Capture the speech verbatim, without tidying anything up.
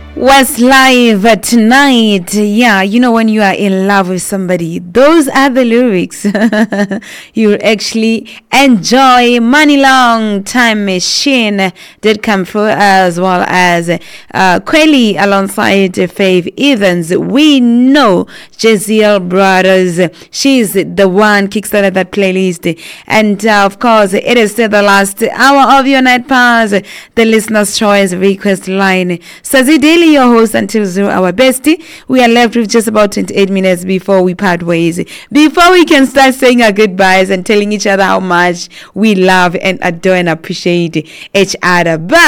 Westlife tonight. Yeah, you know, when you are in love with somebody, those are the lyrics you'll actually enjoy. Money Long Time Machine did come through, as well as uh, Quelly alongside Faith Evans. We know Jaziel Brothers. She's the one kickstarted that playlist. And uh, of course, it is still the last hour of your night pass, the listener's choice request line. Sazi Daily, your host until zero hour bestie. We are left with just about twenty-eight minutes before we part ways, before we can start saying our goodbyes and telling each other how much we love and adore and appreciate each other. But